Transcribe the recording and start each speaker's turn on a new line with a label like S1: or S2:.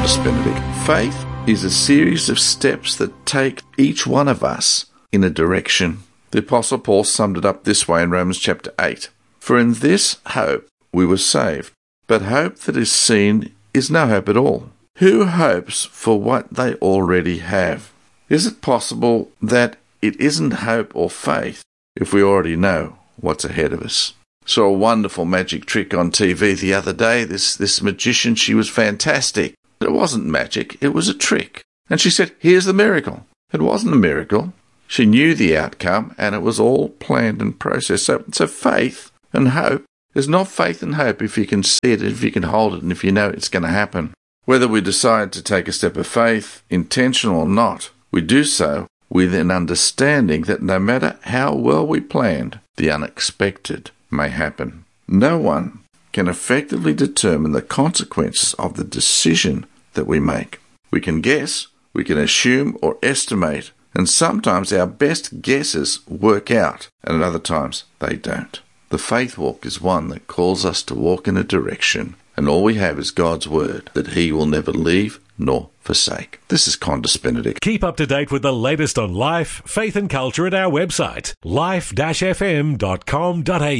S1: Qantas Benedict. Faith is a series of steps that take each one of us in a direction. The Apostle Paul summed it up this way in Romans chapter 8. For in this hope we were saved. But hope that is seen is no hope at all. Who hopes for what they already have? Is it possible that it isn't hope or faith if we already know what's ahead of us? Saw a wonderful magic trick on TV the other day. This magician, she was fantastic. It wasn't magic, it was a trick. And she said, here's the miracle. It wasn't a miracle. She knew the outcome, and it was all planned and processed. So faith and hope is not faith and hope if you can see it, if you can hold it, and if you know it's going to happen. Whether we decide to take a step of faith, intentional or not, we do so with an understanding that no matter how well we planned, the unexpected may happen. No one can effectively determine the consequences of the decision that we make. We can guess, we can assume or estimate, and sometimes our best guesses work out, and at other times they don't. The faith walk is one that calls us to walk in a direction, and all we have is God's word, that he will never leave nor forsake. This is Qantas Benedict.
S2: Keep up to date with the latest on life, faith and culture at our website, life-fm.com.au.